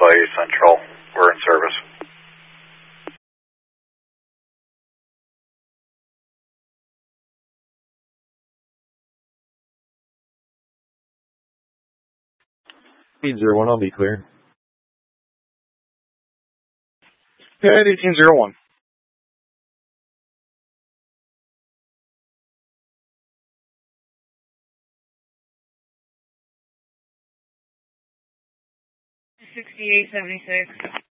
Hawaii Central. We're in service. Speed 01, I'll be clear. Yeah, 1801. $68.76.